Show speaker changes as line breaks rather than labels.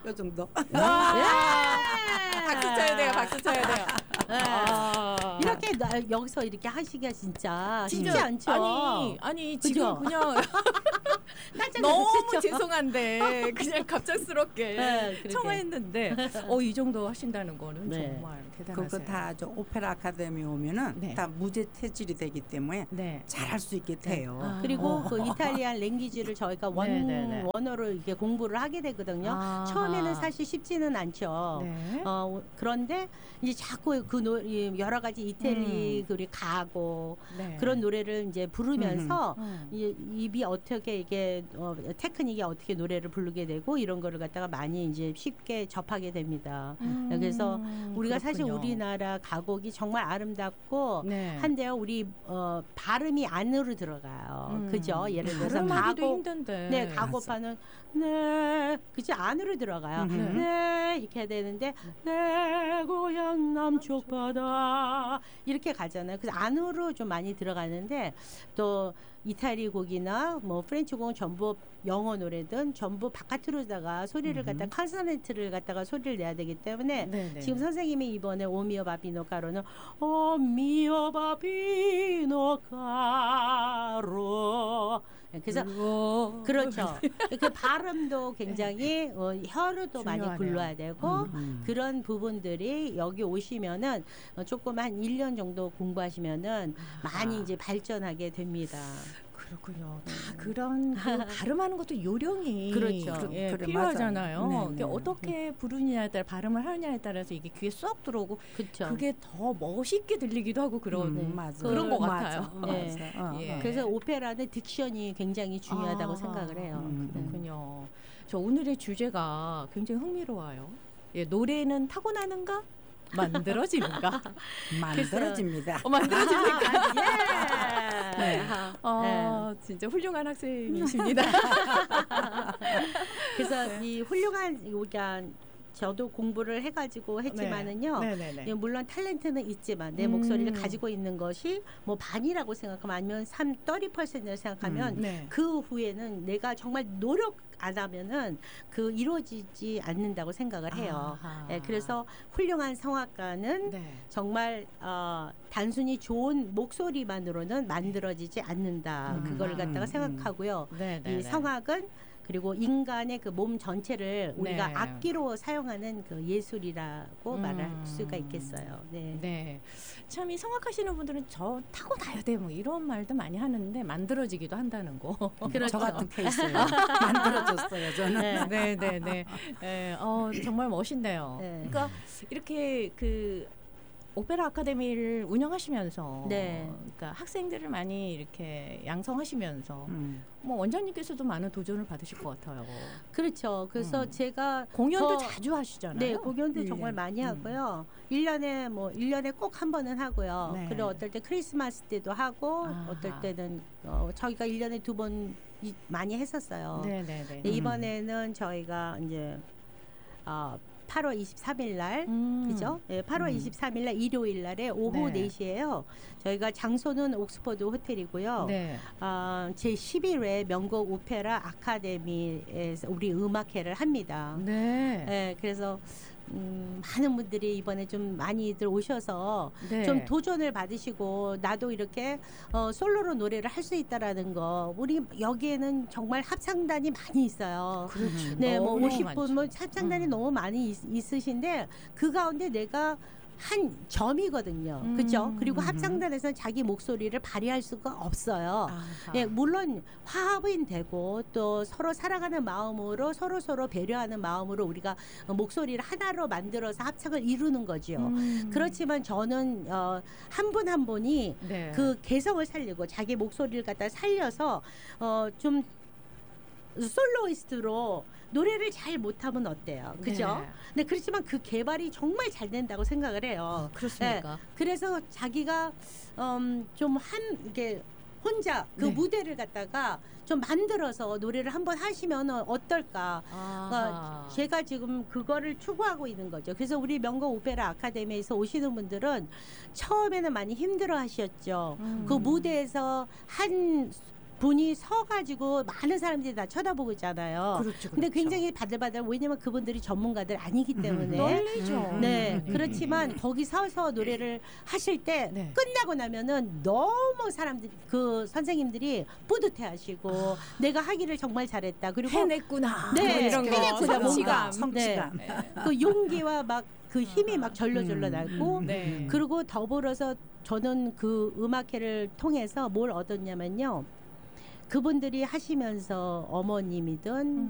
요 정도.
박수 쳐야 돼요. 박수 쳐야 돼요.
이렇게 여기서 이렇게 하시기가 진짜 쉽지 않죠.
아니
그죠?
지금 그냥 너무 죄송한데 그냥 갑작스럽게
네,
청하했는데 이 정도 하신다는 거는 정말 대단하세요.
그거 다 저 오페라 아카데미 오면은 다 무제 체질이 되기 때문에 잘할 수 있게 돼요.
그리고 그 이탈리안 랭귀지를 저희가 원어로 이렇게 공부를 하게 되거든요. 처음에는 사실 쉽지는 않죠. 그런데 이제 자꾸 그 여러 가지 이태리 그리고 가고 그런 노래를 이제 부르면서 입이 어떻게 이게 테크닉이 어떻게 노래를 부르게 되고 이런 거를 갖다가 많이 이제 쉽게 접하게 됩니다. 그래서 우리가 사실 우리나라 가곡이 정말 아름답고 한데요. 우리 발음이 안으로 들어가요. 그죠? 예를 들어서
가곡 힘든데.
가곡파는 그죠? 안으로 들어가요. 이렇게 해야 되는데 내 고향 남쪽 바다 이렇게 가잖아요. 그래서 안으로 좀 많이 들어가는데 또 이탈리 곡이나 뭐 프렌치 곡은 전부 영어 노래든 전부 바깥으로다가 소리를 갖다 컨소넌트를 갖다가 소리를 내야 되기 때문에 지금 선생님이 이번에 오미오 바비노 카로는 오미오 바비노 카로 그래서 그렇죠. 그 발음도 굉장히 혀로도 많이 굴러야 되고 그런 부분들이 여기 오시면은 조금 한 1년 정도 공부하시면은 많이 이제 발전하게 됩니다.
그렇군요. 다 그런 그 발음하는 것도 요령이
그렇죠.
필요하잖아요. 어떻게 부르느냐에 따라 발음을 하느냐에 따라서 이게 귀에 쏙 들어오고 그게 더 멋있게 들리기도 하고 그런 그런 것 같아요.
그래서 오페라는 딕션이 굉장히 중요하다고 생각을 해요.
그렇군요. 저 오늘의 주제가 굉장히 흥미로워요. 노래는 타고나는가? 만들어지는가?
만들어집니다.
만들어집니까? 진짜 훌륭한 학생이십니다.
그래서 이 훌륭한 우리가 저도 공부를 해가지고 했지만은요. 물론 탤런트는 있지만 내 목소리를 가지고 있는 것이 뭐 반이라고 생각하면 아니면 30%를 생각하면 그 후에는 내가 정말 노력 안 하면은 그 이루어지지 않는다고 생각을 해요. 그래서 훌륭한 성악가는 정말 단순히 좋은 목소리만으로는 만들어지지 않는다. 그걸 갖다가 생각하고요. 이 성악은 그리고 인간의 그 몸 전체를 우리가 악기로 사용하는 그 예술이라고 말할 수가 있겠어요.
참 이 성악하시는 분들은 저 타고나야 돼 뭐 이런 말도 많이 하는데 만들어지기도 한다는 거.
그렇죠.
저 같은 케이스예요. 만들어졌어요, 저는.
정말 멋있네요. 그러니까 이렇게 그 오페라 아카데미를 운영하시면서 그러니까 학생들을 많이 이렇게 양성하시면서 뭐 원장님께서도 많은 도전을 받으실 것 같아요.
그렇죠. 그래서 제가
공연도 자주 하시잖아요.
공연도 정말 많이 하고요. 1년에 꼭 한 번은 하고요. 그리고 어떨 때 크리스마스 때도 하고 어떨 때는 저희가 1년에 2번 많이 했었어요. 이번에는 저희가 이제 8월 23일 날, 그죠? 8월 23일 날 일요일 날에 오후 4시에요. 저희가 장소는 옥스퍼드 호텔이고요. 제 11회 명곡 오페라 아카데미에서 우리 음악회를 합니다. 그래서 많은 분들이 이번에 좀 많이들 오셔서 좀 도전을 받으시고 나도 이렇게 솔로로 노래를 할 수 있다라는 거. 우리 여기에는 정말 합창단이 많이 있어요. 뭐 50분 뭐 합창단이 너무 많이 있으신데 그 가운데 내가 한 점이거든요. 그렇죠? 그리고 합창단에서는 자기 목소리를 발휘할 수가 없어요. 물론 화합은 되고 또 서로 사랑하는 마음으로 서로 배려하는 마음으로 우리가 목소리를 하나로 만들어서 합창을 이루는 거죠. 그렇지만 저는 한 분 한 분이 그 개성을 살리고 자기 목소리를 갖다 살려서 좀 솔로이스트로 노래를 잘 못하면 어때요? 그죠? 네, 그렇지만 그 개발이 정말 잘 된다고 생각을 해요.
그렇습니까?
그래서 자기가 좀 이게 혼자 그 무대를 갖다가 좀 만들어서 노래를 한번 하시면 어떨까? 그러니까 제가 지금 그거를 추구하고 있는 거죠. 그래서 우리 명곡 오페라 아카데미에서 오시는 분들은 처음에는 많이 힘들어 하셨죠. 그 무대에서 한 분이 서가지고 많은 사람들이 다 쳐다보고 있잖아요.
그렇죠.
근데 굉장히 바들바들 왜냐면 그분들이 전문가들 아니기 때문에
떨리죠.
네, 그렇지만 거기 서서 노래를 하실 때 끝나고 나면은 너무 사람들 그 선생님들이 뿌듯해하시고 내가 하기를 정말 잘했다. 그리고
해냈구나.
네,
이런 거
성취감.
그 용기와 막 그 힘이 막 절로절로 나고 그리고 더불어서 저는 그 음악회를 통해서 뭘 얻었냐면요. 그분들이 하시면서 어머님이든